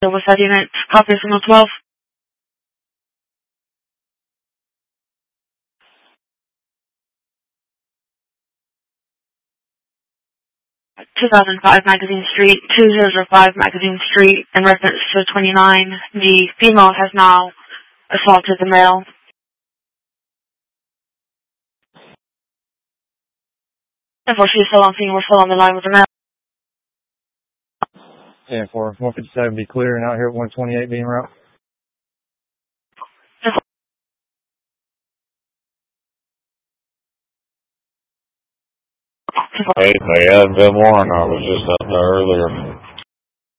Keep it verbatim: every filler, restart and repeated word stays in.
What's that unit? Copy from twelve. two thousand five Magazine Street, two thousand five Magazine Street, in reference to twenty-nine. The female has now assaulted the male. Unfortunately, still on scene. We're still on the line with the male. Yeah, for one fifty-seven, be clear, and out here at one twenty-eight being route. Hey, they had been warned. I was just up there earlier.